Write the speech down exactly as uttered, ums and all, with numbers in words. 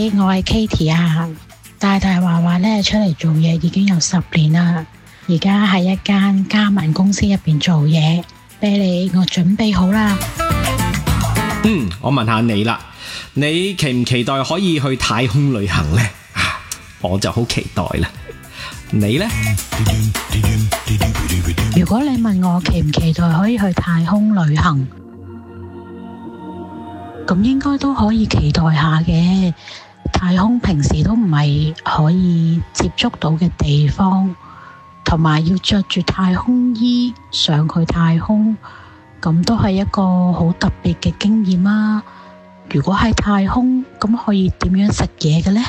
喂，我係 Katie 啊，大大話話咧出嚟做嘢已經有十年啦，而家喺一間加盟公司入邊做嘢，俾你我準備好啦。 嗯，我問下你啦，你期唔期待可以去太空旅行呢？啊，我就好期待啦。你呢？ 如果你問我期唔期待可以去太空旅行，咁應該都可以期待下嘅。太空平時都唔係可以接觸到嘅地方，同埋要着住太空衣上去太空，咁都係一個好特別嘅經驗啊！如果喺太空，咁可以點樣食嘢嘅呢？